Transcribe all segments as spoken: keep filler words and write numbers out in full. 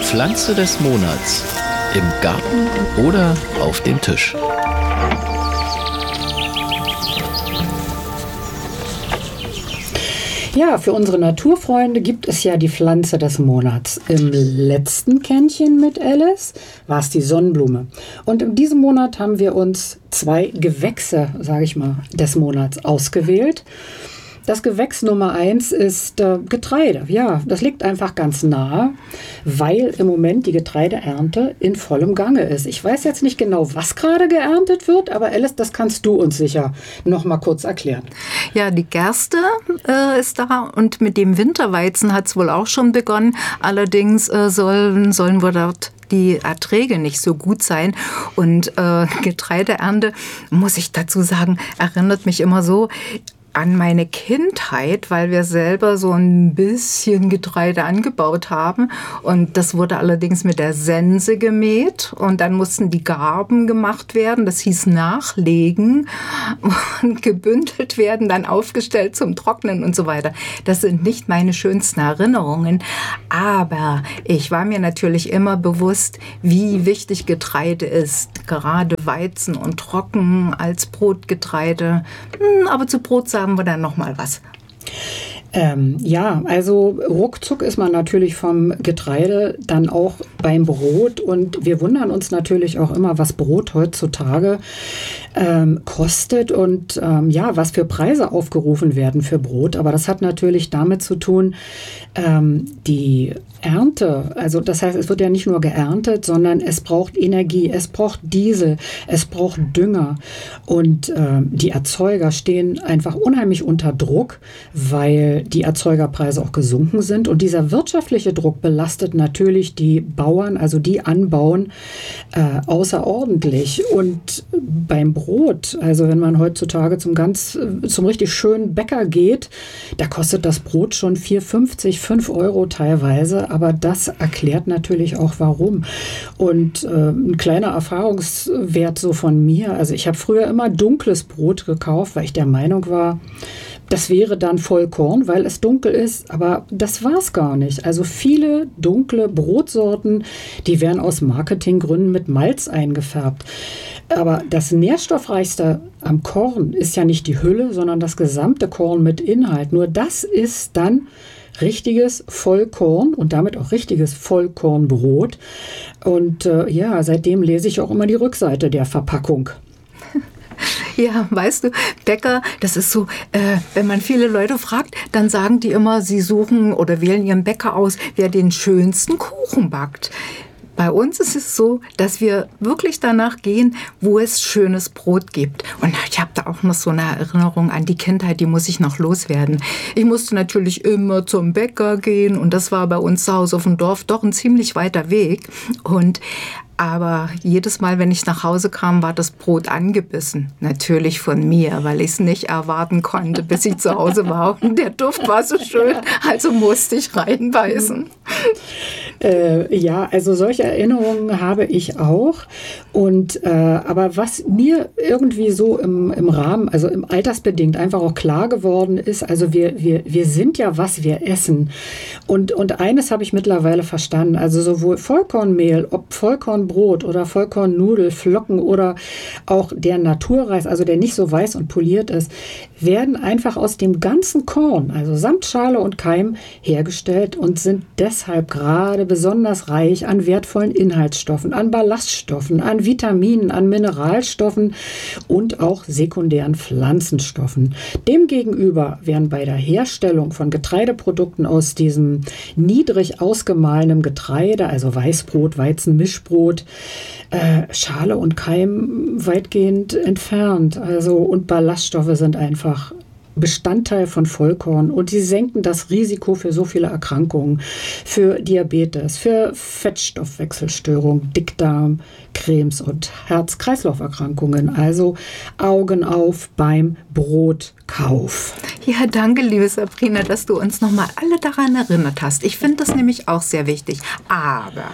Pflanze des Monats. Im Garten oder auf dem Tisch. Ja, für unsere Naturfreunde gibt es ja die Pflanze des Monats. Im letzten Kännchen mit Alice war es die Sonnenblume. Und in diesem Monat haben wir uns zwei Gewächse, sage ich mal, des Monats ausgewählt. Das Gewächs Nummer eins ist äh, Getreide. Ja, das liegt einfach ganz nahe, weil im Moment die Getreideernte in vollem Gange ist. Ich weiß jetzt nicht genau, was gerade geerntet wird, aber Alice, das kannst du uns sicher noch mal kurz erklären. Ja, die Gerste äh, ist da und mit dem Winterweizen hat es wohl auch schon begonnen. Allerdings äh, sollen, sollen wir dort die Erträge nicht so gut sein. Und äh, Getreideernte, muss ich dazu sagen, erinnert mich immer so an meine Kindheit, weil wir selber so ein bisschen Getreide angebaut haben. Und das wurde allerdings mit der Sense gemäht. Und dann mussten die Garben gemacht werden. Das hieß nachlegen und gebündelt werden, dann aufgestellt zum Trocknen und so weiter. Das sind nicht meine schönsten Erinnerungen. Aber ich war mir natürlich immer bewusst, wie wichtig Getreide ist. Gerade Weizen und Trocken als Brotgetreide. Aber zu Brot sagen wir dann noch mal was. Ähm, ja, also ruckzuck ist man natürlich vom Getreide dann auch beim Brot und wir wundern uns natürlich auch immer, was Brot heutzutage ähm, kostet und ähm, ja, was für Preise aufgerufen werden für Brot. Aber das hat natürlich damit zu tun, ähm, die Ernte, also das heißt, es wird ja nicht nur geerntet, sondern es braucht Energie, es braucht Diesel, es braucht Dünger und äh, die Erzeuger stehen einfach unheimlich unter Druck, weil die Erzeugerpreise auch gesunken sind und dieser wirtschaftliche Druck belastet natürlich die Bauern, also die anbauen, äh, außerordentlich. Und beim Brot, also wenn man heutzutage zum ganz, zum richtig schönen Bäcker geht, da kostet das Brot schon vier fünfzig, fünf Euro teilweise, aber das erklärt natürlich auch warum. Und äh, ein kleiner Erfahrungswert so von mir, also ich habe früher immer dunkles Brot gekauft, weil ich der Meinung war, das wäre dann Vollkorn, weil es dunkel ist, aber das war es gar nicht. Also viele dunkle Brotsorten, die werden aus Marketinggründen mit Malz eingefärbt. Aber das Nährstoffreichste am Korn ist ja nicht die Hülle, sondern das gesamte Korn mit Inhalt. Nur das ist dann richtiges Vollkorn und damit auch richtiges Vollkornbrot. Und äh, ja, seitdem lese ich auch immer die Rückseite der Verpackung. Ja, weißt du, Bäcker, das ist so, äh, wenn man viele Leute fragt, dann sagen die immer, sie suchen oder wählen ihren Bäcker aus, wer den schönsten Kuchen backt. Bei uns ist es so, dass wir wirklich danach gehen, wo es schönes Brot gibt. Und ich habe da auch noch so eine Erinnerung an die Kindheit, die muss ich noch loswerden. Ich musste natürlich immer zum Bäcker gehen und das war bei uns zu Hause auf dem Dorf doch ein ziemlich weiter Weg. Und aber jedes Mal, wenn ich nach Hause kam, war das Brot angebissen. Natürlich von mir, weil ich es nicht erwarten konnte, bis ich zu Hause war. Und der Duft war so schön, also musste ich reinbeißen. Äh, ja, also solche Erinnerungen habe ich auch. Und äh, aber was mir irgendwie so im, im Rahmen, also im altersbedingt einfach auch klar geworden ist, also wir, wir, wir sind ja, was wir essen. Und, und eines habe ich mittlerweile verstanden, also sowohl Vollkornmehl, ob Vollkornbrot oder Vollkornnudel, Flocken oder auch der Naturreis, also der nicht so weiß und poliert ist, werden einfach aus dem ganzen Korn, also samt Schale und Keim, hergestellt und sind deshalb gerade besonders reich an wertvollen Inhaltsstoffen, an Ballaststoffen, an Vitaminen, an Mineralstoffen und auch sekundären Pflanzenstoffen. Demgegenüber werden bei der Herstellung von Getreideprodukten aus diesem niedrig ausgemahlenen Getreide, also Weißbrot, Weizen, Mischbrot, äh, Schale und Keim weitgehend entfernt. Also und Ballaststoffe sind einfach Bestandteil von Vollkorn und sie senken das Risiko für so viele Erkrankungen, für Diabetes, für Fettstoffwechselstörungen, Dickdarm, Krebs und Herz-Kreislauf-Erkrankungen. Also Augen auf beim Brotkauf. Ja, danke, liebe Sabrina, dass du uns nochmal alle daran erinnert hast. Ich finde das nämlich auch sehr wichtig. Aber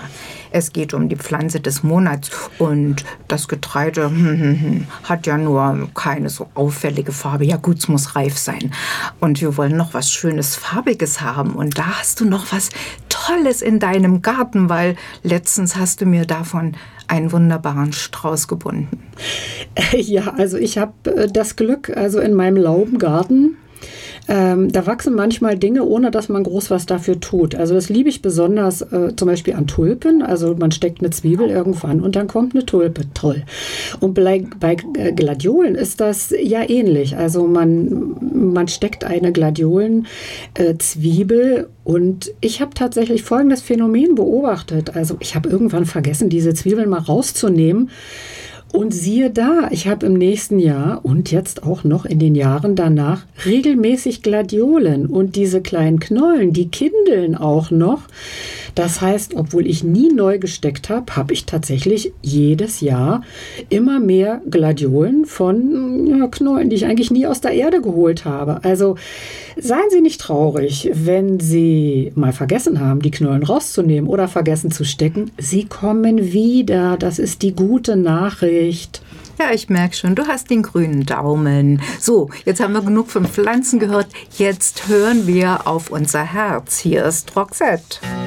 es geht um die Pflanze des Monats und das Getreide hm, hm, hm, hat ja nur keine so auffällige Farbe. Ja gut, es muss reif sein. Und wir wollen noch was Schönes, Farbiges haben. Und da hast du noch was Tolles in deinem Garten, weil letztens hast du mir davon einen wunderbaren Strauß gebunden. Ja, also ich habe das Glück, also in meinem Laubengarten, Ähm, da wachsen manchmal Dinge, ohne dass man groß was dafür tut. Also das liebe ich besonders äh, zum Beispiel an Tulpen. Also man steckt eine Zwiebel irgendwo an und dann kommt eine Tulpe. Toll. Und bei, bei äh, Gladiolen ist das ja ähnlich. Also man, man steckt eine Gladiolen-Zwiebel äh, und ich habe tatsächlich folgendes Phänomen beobachtet. Also ich habe irgendwann vergessen, diese Zwiebeln mal rauszunehmen. Und siehe da, ich habe im nächsten Jahr und jetzt auch noch in den Jahren danach regelmäßig Gladiolen und diese kleinen Knollen, die kindeln auch noch. Das heißt, obwohl ich nie neu gesteckt habe, habe ich tatsächlich jedes Jahr immer mehr Gladiolen von ja, Knollen, die ich eigentlich nie aus der Erde geholt habe. Also seien Sie nicht traurig, wenn Sie mal vergessen haben, die Knollen rauszunehmen oder vergessen zu stecken. Sie kommen wieder. Das ist die gute Nachricht. Ja, ich merke schon, du hast den grünen Daumen. So, jetzt haben wir genug von Pflanzen gehört. Jetzt hören wir auf unser Herz. Hier ist Roxette.